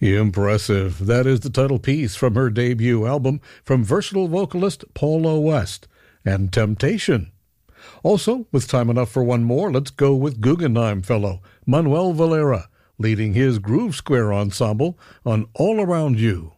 Impressive. That is the title piece from her debut album from versatile vocalist Paula West and Temptation. Also, with time enough for one more, let's go with Guggenheim fellow Manuel Valera leading his Groove Square ensemble on All Around You.